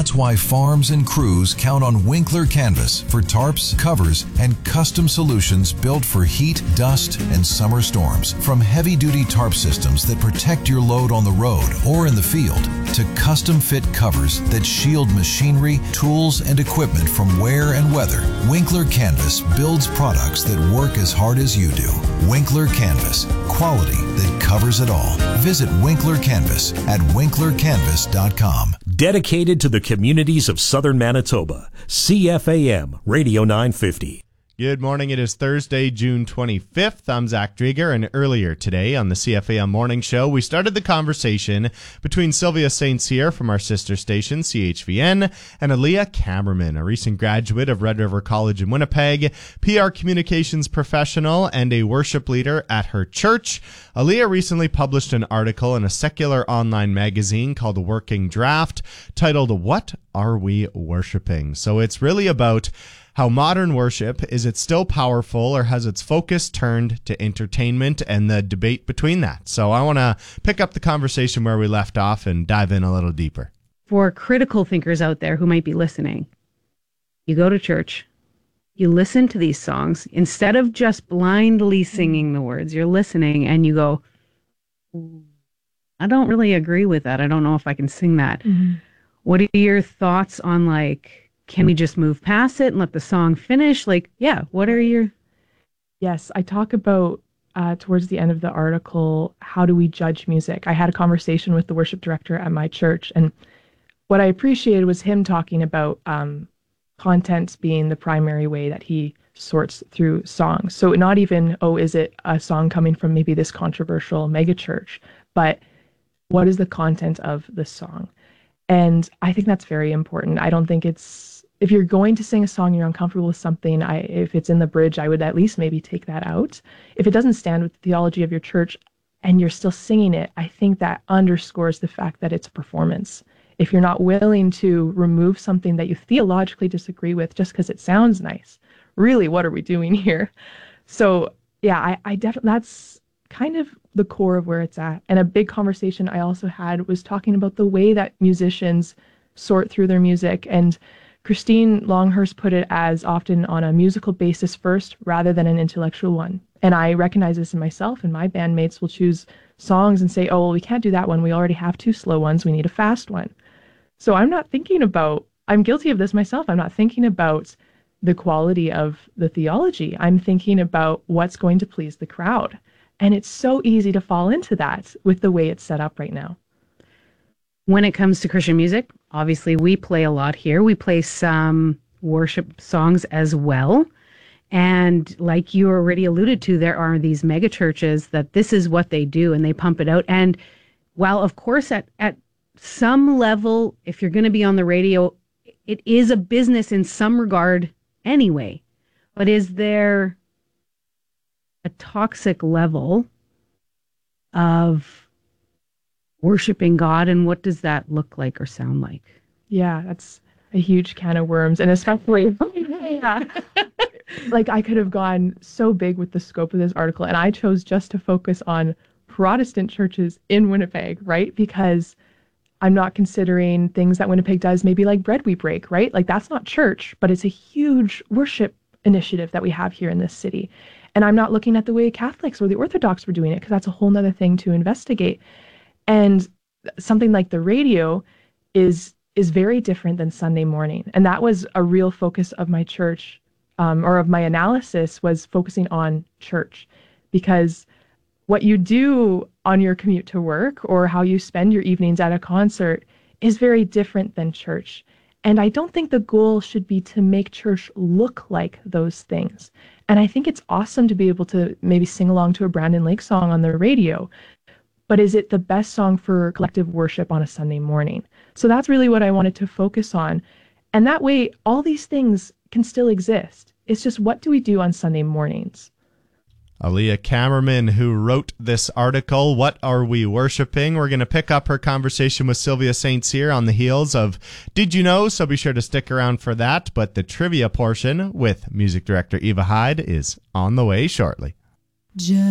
That's why farms and crews count on Winkler Canvas for tarps, covers, and custom solutions built for heat, dust, and summer storms. From heavy-duty tarp systems that protect your load on the road or in the field, to custom-fit covers that shield machinery, tools, and equipment from wear and weather, Winkler Canvas builds products that work as hard as you do. Winkler Canvas, quality that covers it all. Visit Winkler Canvas at winklercanvas.com. Dedicated to the communities of southern Manitoba, CFAM Radio 950. Good morning. It is Thursday, June 25th. I'm Zach Drieger, and earlier today on the CFAM Morning Show, we started the conversation between Sylvia St. Cyr from our sister station, CHVN, and Aaliyah Kammerman, a recent graduate of Red River College in Winnipeg, PR communications professional, and a worship leader at her church. Aaliyah recently published an article in a secular online magazine called Working Draft, titled, "What Are We Worshipping?" So it's really about how modern worship, is it still powerful, or has its focus turned to entertainment, and the debate between that. So I want to pick up the conversation where we left off and dive in a little deeper. For critical thinkers out there who might be listening, you go to church, you listen to these songs, instead of just blindly singing the words, you're listening and you go, I don't really agree with that. I don't know if I can sing that. Mm-hmm. What are your thoughts on, like, can we just move past it and let the song finish? Like, yeah, what are your... Yes, I talk about, towards the end of the article, how do we judge music? I had a conversation with the worship director at my church, and what I appreciated was him talking about content being the primary way that he sorts through songs. So not even, is it a song coming from maybe this controversial megachurch, but what is the content of the song? And I think that's very important. I don't think if you're going to sing a song, you're uncomfortable with something, if it's in the bridge, I would at least maybe take that out. If it doesn't stand with the theology of your church and you're still singing it, I think that underscores the fact that it's a performance. If you're not willing to remove something that you theologically disagree with just because it sounds nice, really, what are we doing here? So yeah, I definitely, that's kind of the core of where it's at. And a big conversation I also had was talking about the way that musicians sort through their music. And Christine Longhurst put it as often on a musical basis first rather than an intellectual one. And I recognize this in myself, and my bandmates will choose songs and say, we can't do that one. We already have 2 slow ones. We need a fast one. So I'm guilty of this myself. I'm not thinking about the quality of the theology. I'm thinking about what's going to please the crowd. And it's so easy to fall into that with the way it's set up right now. When it comes to Christian music, obviously we play a lot here. We play some worship songs as well. And like you already alluded to, there are these mega churches that this is what they do and they pump it out. And while, of course, at some level, if you're going to be on the radio, it is a business in some regard anyway. But is there a toxic level of worshiping God, and what does that look like or sound like? Yeah, that's a huge can of worms, and especially like I could have gone so big with the scope of this article, and I chose just to focus on Protestant churches in Winnipeg, right? Because I'm not considering things that Winnipeg does, maybe like Bread We Break, right? Like that's not church, but it's a huge worship initiative that we have here in this city. And I'm not looking at the way Catholics or the Orthodox were doing it, because that's a whole nother thing to investigate. And something like the radio is very different than Sunday morning. And that was a real focus of my church, or of my analysis, was focusing on church. Because what you do on your commute to work or how you spend your evenings at a concert is very different than church. And I don't think the goal should be to make church look like those things. And I think it's awesome to be able to maybe sing along to a Brandon Lake song on the radio. But is it the best song for collective worship on a Sunday morning? So that's really what I wanted to focus on. And that way, all these things can still exist. It's just, what do we do on Sunday mornings? Aaliyah Kammerman, who wrote this article, What Are We Worshipping? We're going to pick up her conversation with Sylvia St. Cyr on the heels of Did You Know? So be sure to stick around for that. But the trivia portion with music director Eva Hyde is on the way shortly.